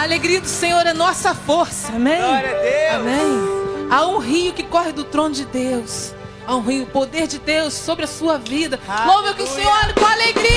alegria do Senhor é nossa força. Amém? Glória a Deus. Amém. Há um rio que corre do trono de Deus. Há um rio, o poder de Deus sobre a sua vida. Louva que o Senhor com alegria.